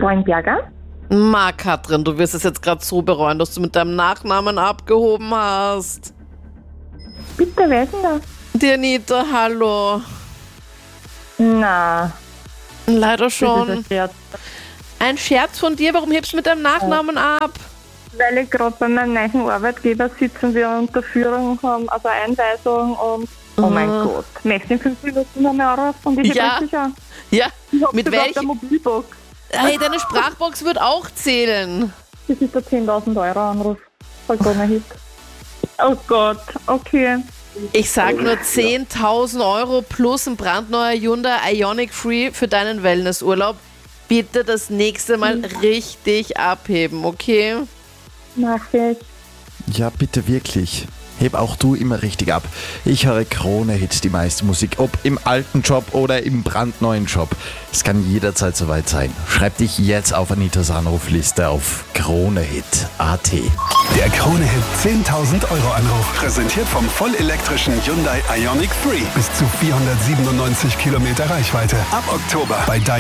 Freudenberger? Katrin, du wirst es jetzt gerade so bereuen, dass du mit deinem Nachnamen abgehoben hast. Bitte, wer ist denn da? Die Anita, hallo. Na, Leider das ist schon. ein Scherz. Ein Scherz von dir, warum hebst du mit deinem Nachnamen ab? Weil ich gerade bei meinem neuen Arbeitgeber sitzen wir unter Führung haben, also Einweisung und oh mein Gott. Möchtest du in 5 Minuten noch mehr anrufen und ich Ja. dich an? Ja, Ich hab mit sogar welchem? der Mobilbox. Hey, deine Sprachbox wird auch zählen. Das ist der 10.000 Euro Anruf. Vollkommen Hit. Oh Gott, okay. Ich sag nur 10.000 Euro plus ein brandneuer Hyundai Ioniq Free für deinen Wellnessurlaub. Bitte das nächste Mal richtig abheben, okay? Mach ich. Ja, bitte wirklich. Heb auch du immer richtig ab. Ich höre Krone-Hit, die meiste Musik, ob im alten Job oder im brandneuen Job. Es kann jederzeit soweit sein. Schreib dich jetzt auf Anitas Anrufliste auf KroneHit.at. Der Krone-Hit 10.000 Euro Anruf. Präsentiert vom vollelektrischen Hyundai Ioniq 3. Bis zu 497 Kilometer Reichweite. Ab Oktober bei